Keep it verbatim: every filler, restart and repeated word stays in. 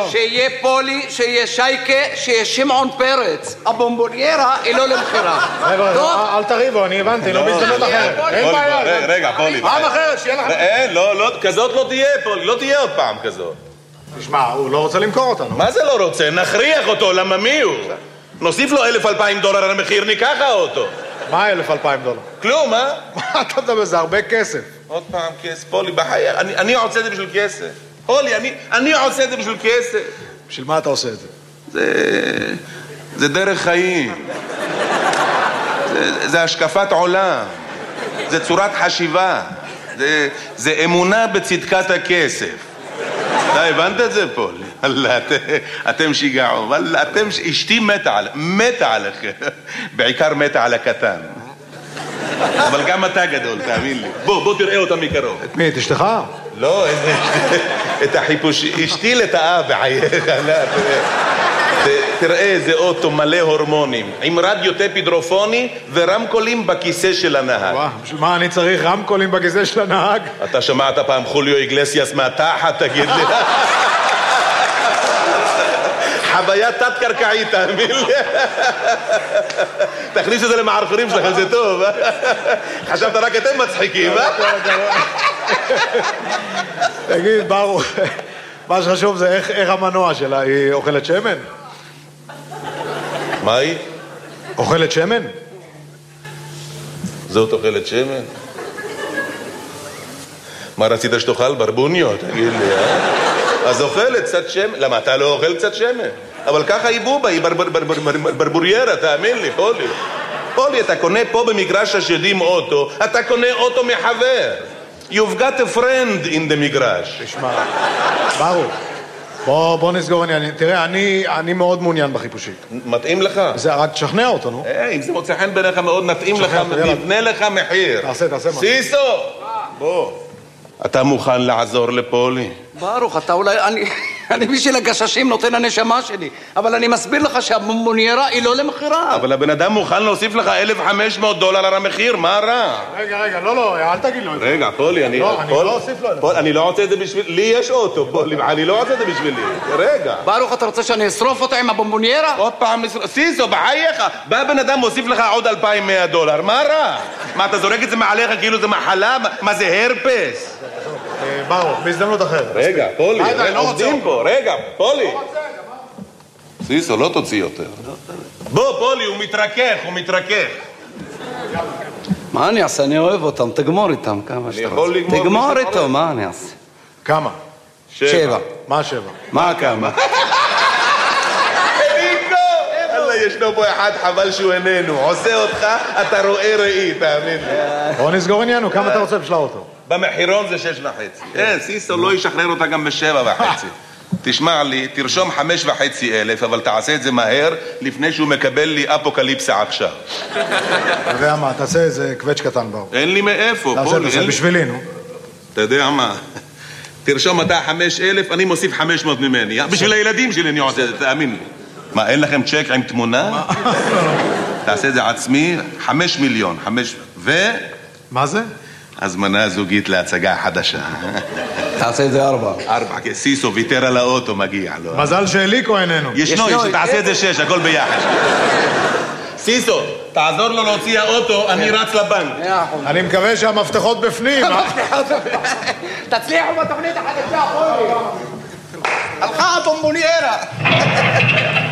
שיהיה פולי, שיהיה שייקה, שיהיה שמעון פרץ. הבומבוניירה היא לא למחירה. חבר'ה, אל תריבו, אני הבנתי, לא בהזדמנות אחרת. אין בעיה. רגע, פולי. פעם אחרת, שיהיה לכם... אין, לא, כזאת לא תהיה, פולי, לא תהיה עוד פעם כזאת. תשמע, הוא לא רוצה למכור אותנו. מה זה לא רוצה? נכריח אותו, למה מי הוא? נוסיף לו אלף אלפיים דולר על המחיר, ניקח אותו. מה אלף אלפיים דולר? כלום, אה? מה אתה מדבר? זה הרבה כסף. עוד פעם כסף, פולי, בחיי, אני, אני עושה את זה בשביל כסף. פולי, אני, אני עושה את זה בשביל כסף. בשביל מה אתה עושה את זה? זה... זה דרך חיים. זה, זה השקפת עולם. זה צורת חשיבה. זה, זה אמונה בצדקת הכסף. אתה הבנת את זה, פולי? אללה, את, אתם שיגעו. אללה, אתם... אשתי מתה על... מתה עליכם. בעיקר מתה על הקטן. אבל גם אתה גדול, תאמין לי. בוא, בוא תראה אותה מקרוב. את מי? את אשתך? לא, את החיפוש. אשתי לטעה בחייך. תראה איזה אוטו מלא הורמונים, עם רדיו טפידרופוני ורמקולים בכיסא של הנהג. וואו, בשביל מה אני צריך רמקולים בכיסא של הנהג? אתה שמעת פעם חוליו איגלסיאס מהתחת, תגיד לי? חוויה תת-קרקעית, תאמין לי. תכניס את זה למערכונים שלכם, זה טוב. חשבת רק אתם מצחיקים, אה? תגיד, ברוך, מה שחשוב זה איך, איך המנוע שלה, היא אוכלת שמן? מה היא? אוכלת שמן? זאת אוכלת שמן? מה רצית שתאכל? ברבוניו, תגיד לי, אה? אז אוכלת קצת שמן. למה, אתה לא אוכל קצת שמן? אבל ככה היא בובה, היא ברבוריירה, תאמין לי, פולי. פולי, אתה קונה פה במגרש השדים אוטו, אתה קונה אוטו מחבר. You've got a friend in the מגרש. תשמע, ברוך, בוא, בוא נסגור עניין. תראה, אני, אני מאוד מעוניין בחיפושית. מתאים לך? זה רק תשכנע אותו, נו. אה, אם זה מוצא חן ביניך מאוד, נתאים לך, נבנה לך מחיר. תעשה, תעשה משהו. סיסו! בוא. אתה מוכן לעזור לפולי? ברוך, אתה אולי... אני, אני בשביל הגששים נותן הנשמה שלי, אבל אני מסביר לך שהבומבוניירה היא לא למחירה. אבל הבן אדם מוכן להוסיף לך אלף וחמש מאות דולר על המחיר, מה רע? רגע, רגע, לא, לא, אל תגיד לו את זה. רגע, פולי, אני... לא, אני לא אוסיף לו את זה. פולי, אני לא רוצה את זה בשביל... לי יש אוטו, פולי, אני לא רוצה את זה בשבילי. רגע. ברוך, אתה רוצה שאני אשרוף אותה עם הבומבוניירה? עוד פעם, סיסו, בחייך. בא בן אדם מוסיף לך עוד אלפיים ומאה דולר, מה רע? מה, אתה זורק את זה מעליך כאילו זה מחלה? מה זה הרפס? ברוך, בהזדמנות אחרת. רגע, פולי, עובדים פה, רגע, פולי. סיסו, לא תוציא יותר. בוא, פולי, הוא מתרכך, הוא מתרכך. מה אני אעשה? אני אוהב אותם, תגמור איתם כמה שאתה רוצה. תגמור איתו, מה אני אעשה? כמה? שבע. מה שבע? מה כמה? אללה, ישנו פה אחד חבל שהוא איננו. עושה אותך, אתה רואה ראי, תאמין לי. בוא נסגור עניינו, כמה אתה רוצה בשביל האוטו? במחירון זה שש וחצי. כן, סיסו לא ישחרר אותה גם בשבע וחצי. תשמע לי, תרשום חמש וחצי אלף, אבל תעשה את זה מהר, לפני שהוא מקבל לי אפוקליפסה עכשיו. אתה יודע מה, תעשה איזה קווץ' קטן ברוך. אין לי מאיפה, תעשה, פולי. תעשה, בשבילי, נו. אתה יודע מה? תרשום אתה חמש אלף, אני מוסיף חמש מאות ממני. בשביל הילדים שלי אני עושה את זה, תאמין לי. מה, אין לכם צ'ק עם תמונה? תעשה את זה עצמי, חמש מיליון, חמש... ו... מה זה? הזמנה זוגית להצגה חדשה. תעשה את זה ארבע. ארבע, סיסו ויתר על האוטו, מגיע לו. מזל שאליקו איננו. ישנו, יש, תעשה את זה שש, הכל ביחד. סיסו, תעזור לו להוציא האוטו, אני רץ לבנק. אני מקווה שהמפתחות בפנים. תצליחו בתוכנית החדשה, פולי. הלכה הבומבוניירה.